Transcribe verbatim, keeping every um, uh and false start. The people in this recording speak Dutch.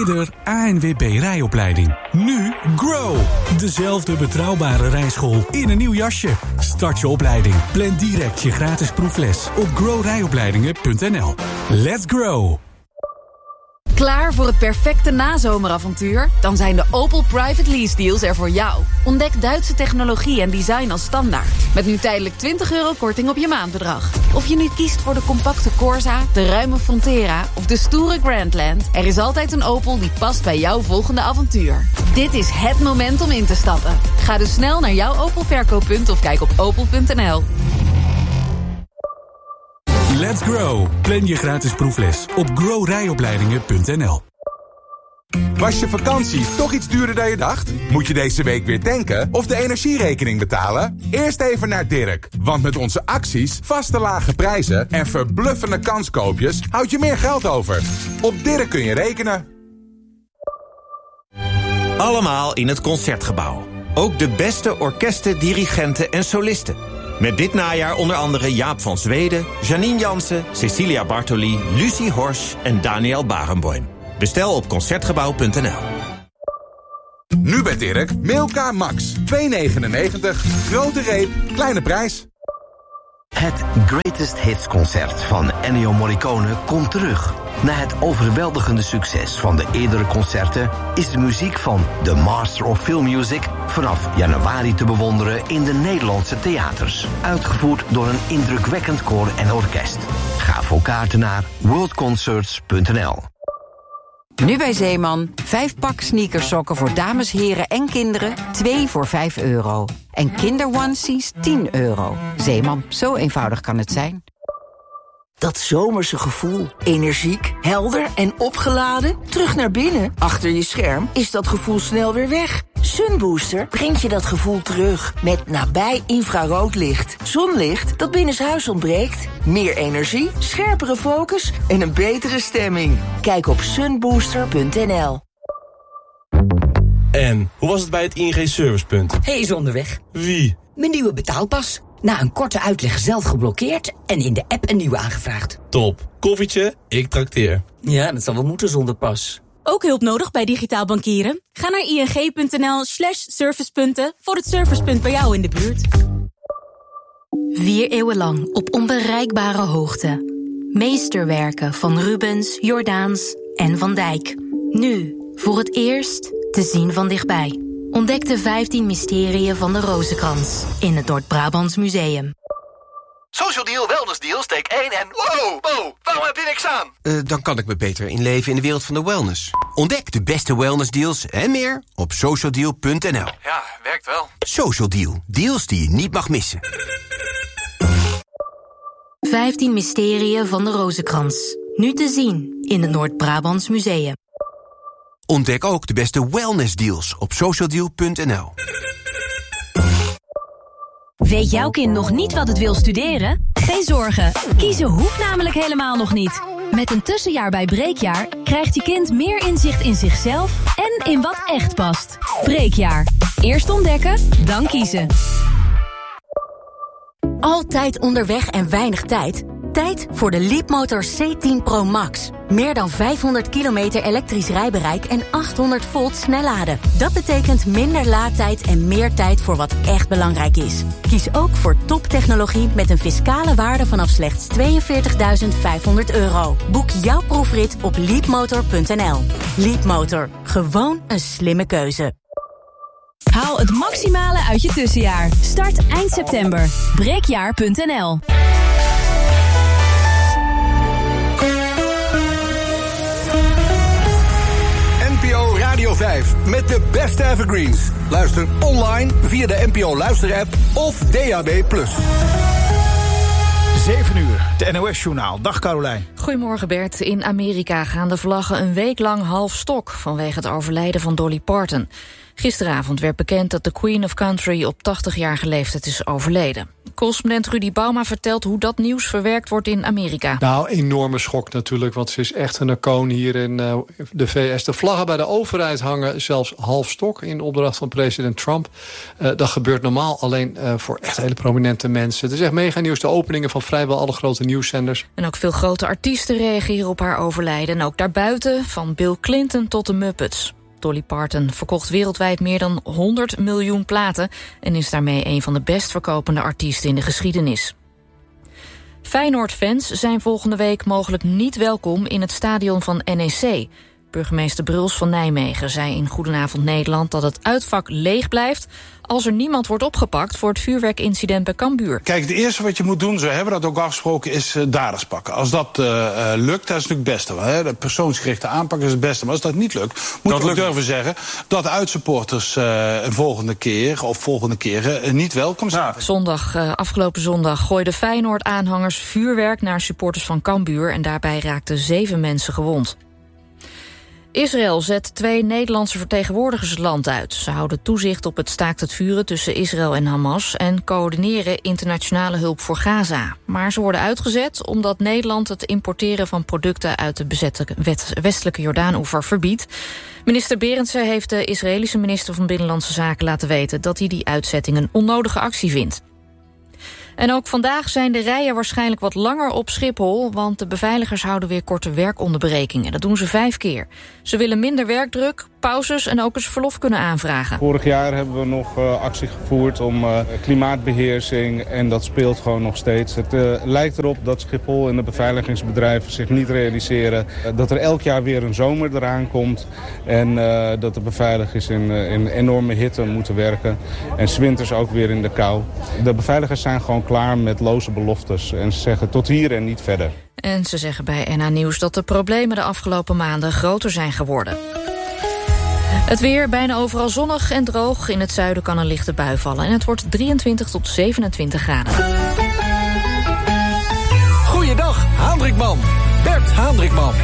Eerder A N W B rijopleiding. Nu Grow. Dezelfde betrouwbare rijschool in een nieuw jasje. Start je opleiding. Plan direct je gratis proefles op grow rijopleidingen punt n l. Let's grow. Klaar voor het perfecte nazomeravontuur? Dan zijn de Opel Private Lease Deals er voor jou. Ontdek Duitse technologie en design als standaard. Met nu tijdelijk twintig euro korting op je maandbedrag. Of je nu kiest voor de compacte Corsa, de ruime Frontera of de stoere Grandland. Er is altijd een Opel die past bij jouw volgende avontuur. Dit is het moment om in te stappen. Ga dus snel naar jouw Opel verkooppunt of kijk op opel punt n l. Let's grow. Plan je gratis proefles op grow rijopleidingen punt n l. Was je vakantie toch iets duurder dan je dacht? Moet je deze week weer tanken of de energierekening betalen? Eerst even naar Dirk, want met onze acties, vaste lage prijzen en verbluffende kanskoopjes houd je meer geld over. Op Dirk kun je rekenen. Allemaal in het Concertgebouw. Ook de beste orkesten, dirigenten en solisten. Met dit najaar onder andere Jaap van Zweden, Janine Jansen, Cecilia Bartoli, Lucie Horsch en Daniel Barenboim. Bestel op concertgebouw punt n l. Nu bij Dirk, Milka Max. twee negenennegentig, grote reep, kleine prijs. Het Greatest Hits concert van Ennio Morricone komt terug. Na het overweldigende succes van de eerdere concerten is de muziek van The Master of Film Music vanaf januari te bewonderen in de Nederlandse theaters. Uitgevoerd door een indrukwekkend koor en orkest. Ga voor kaarten naar world concerts punt n l. Nu bij Zeeman, vijf pak sneakersokken voor dames, heren en kinderen, twee voor vijf euro. En kinderonesies tien euro. Zeeman, zo eenvoudig kan het zijn. Dat zomerse gevoel, energiek, helder en opgeladen, terug naar binnen. Achter je scherm is dat gevoel snel weer weg. Sunbooster brengt je dat gevoel terug met nabij infraroodlicht. Zonlicht dat binnenshuis ontbreekt. Meer energie, scherpere focus en een betere stemming. Kijk op sunbooster punt n l. En, hoe was het bij het I N G-servicepunt? Hij is onderweg. Wie? Mijn nieuwe betaalpas. Na een korte uitleg zelf geblokkeerd en in de app een nieuwe aangevraagd. Top. Koffietje, ik trakteer. Ja, dat zal wel moeten zonder pas. Ook hulp nodig bij digitaal bankieren? Ga naar ing punt n l slash servicepunten voor het servicepunt bij jou in de buurt. Vier eeuwen lang op onbereikbare hoogte. Meesterwerken van Rubens, Jordaens en Van Dijk. Nu, voor het eerst, te zien van dichtbij. Ontdek de vijftien mysterieën van de Rozenkrans in het Noord-Brabants Museum. Social Deal, Wellness Deal, steek één en... Wow, wow, waarom heb je niks aan? Uh, dan kan ik me beter inleven in de wereld van de wellness. Ontdek de beste wellness deals en meer op social deal punt n l. Ja, werkt wel. Social Deal, deals die je niet mag missen. vijftien mysterieën van de Rozenkrans. Nu te zien in het Noord-Brabants Museum. Ontdek ook de beste wellness deals op social deal punt n l. Weet jouw kind nog niet wat het wil studeren? Geen zorgen, kiezen hoeft namelijk helemaal nog niet. Met een tussenjaar bij Breekjaar krijgt je kind meer inzicht in zichzelf en in wat echt past. Breekjaar. Eerst ontdekken, dan kiezen. Altijd onderweg en weinig tijd? Tijd voor de Leapmotor C tien Pro Max. Meer dan vijfhonderd kilometer elektrisch rijbereik en achthonderd volt snelladen. Dat betekent minder laadtijd en meer tijd voor wat echt belangrijk is. Kies ook voor toptechnologie met een fiscale waarde vanaf slechts tweeënveertigduizend vijfhonderd euro. Boek jouw proefrit op leapmotor punt n l. Leapmotor. Gewoon een slimme keuze. Haal het maximale uit je tussenjaar. Start eind september. breekjaar punt n l. N P O Radio vijf met de beste evergreens. Luister online via de N P O luisterapp of D A B plus. zeven uur, de N O S-journaal. Dag Carolijn. Goedemorgen Bert. In Amerika gaan de vlaggen een week lang half stok vanwege het overlijden van Dolly Parton. Gisteravond werd bekend dat de Queen of Country op tachtigjarige leeftijd is overleden. Correspondent Rudy Bauma vertelt hoe dat nieuws verwerkt wordt in Amerika. Nou, enorme schok natuurlijk, want ze is echt een icoon hier in uh, de V S. De vlaggen bij de overheid hangen zelfs half stok in opdracht van president Trump. Uh, dat gebeurt normaal alleen uh, voor echt hele prominente mensen. Het is echt mega nieuws, de openingen van vrijwel alle grote nieuwszenders. En ook veel grote artiesten reageren op haar overlijden. En ook daarbuiten, van Bill Clinton tot de Muppets. Dolly Parton verkocht wereldwijd meer dan honderd miljoen platen en is daarmee een van de best verkopende artiesten in de geschiedenis. Feyenoord-fans zijn volgende week mogelijk niet welkom in het stadion van N E C. Burgemeester Bruls van Nijmegen zei in Goedenavond Nederland dat het uitvak leeg blijft als er niemand wordt opgepakt voor het vuurwerkincident bij Cambuur. Kijk, het eerste wat je moet doen, zo hebben we dat ook afgesproken, is uh, daders pakken. Als dat uh, uh, lukt, dat is natuurlijk het beste. Hè? De persoonsgerichte aanpak is het beste. Maar als dat niet lukt, moet je ook durven zeggen dat uitsupporters uh, een volgende keer of volgende keren uh, niet welkom zijn. Ja. Zondag, uh, afgelopen zondag gooiden Feyenoord-aanhangers vuurwerk naar supporters van Cambuur en daarbij raakten zeven mensen gewond. Israël zet twee Nederlandse vertegenwoordigers het land uit. Ze houden toezicht op het staakt het vuren tussen Israël en Hamas en coördineren internationale hulp voor Gaza. Maar ze worden uitgezet omdat Nederland het importeren van producten uit de bezette westelijke Jordaanoever verbiedt. Minister Berendsen heeft de Israëlische minister van Binnenlandse Zaken laten weten dat hij die uitzetting een onnodige actie vindt. En ook vandaag zijn de rijen waarschijnlijk wat langer op Schiphol, want de beveiligers houden weer korte werkonderbrekingen. Dat doen ze vijf keer. Ze willen minder werkdruk, pauzes en ook eens verlof kunnen aanvragen. Vorig jaar hebben we nog uh, actie gevoerd om uh, klimaatbeheersing en dat speelt gewoon nog steeds. Het uh, lijkt erop dat Schiphol en de beveiligingsbedrijven zich niet realiseren uh, dat er elk jaar weer een zomer eraan komt en uh, dat de beveiligers in, uh, in enorme hitte moeten werken en 's winters ook weer in de kou. De beveiligers zijn gewoon klaar met loze beloftes en ze zeggen tot hier en niet verder. En ze zeggen bij N H Nieuws dat de problemen de afgelopen maanden groter zijn geworden. Het weer bijna overal zonnig en droog. In het zuiden kan een lichte bui vallen en het wordt drieëntwintig tot zevenentwintig graden. Goeiedag, Hendrikman. Bert Hendrikman.